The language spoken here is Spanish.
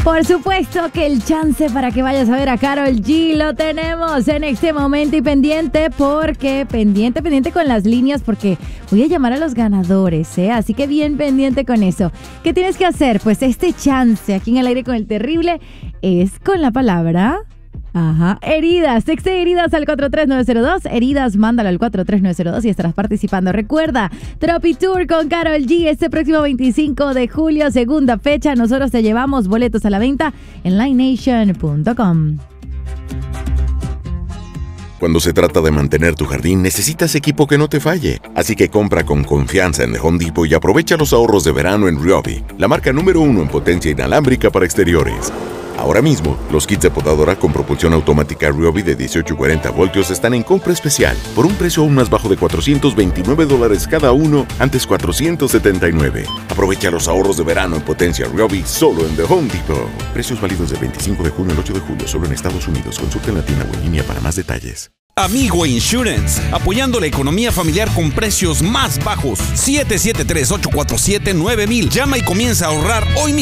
Por supuesto que el chance para que vayas a ver a Karol G lo tenemos en este momento y pendiente con las líneas porque voy a llamar a los ganadores, ¿eh? Así que bien pendiente con eso. ¿Qué tienes que hacer? Pues este chance aquí en El Aire con el Terrible es con la palabra... heridas. Texte heridas al 43902. Heridas, mándalo al 43902 y estarás participando. Recuerda, Tropi Tour con Karol G este próximo 25 de julio, segunda fecha. Nosotros te llevamos boletos a la venta en livenation.com. Cuando se trata de mantener tu jardín, necesitas equipo que no te falle. Así que compra con confianza en The Home Depot y aprovecha los ahorros de verano en Ryobi, la marca número 1 en potencia inalámbrica para exteriores. Ahora mismo, los kits de podadora con propulsión automática Ryobi de 18 y 40 voltios están en compra especial por un precio aún más bajo de $429 cada uno, antes $479. Aprovecha los ahorros de verano en potencia Ryobi solo en The Home Depot. Precios válidos del 25 de junio al 8 de julio solo en Estados Unidos. Consulta en la tienda o en línea para más detalles. Amigo Insurance, apoyando la economía familiar con precios más bajos. 773-847-9000. Llama y comienza a ahorrar hoy mismo.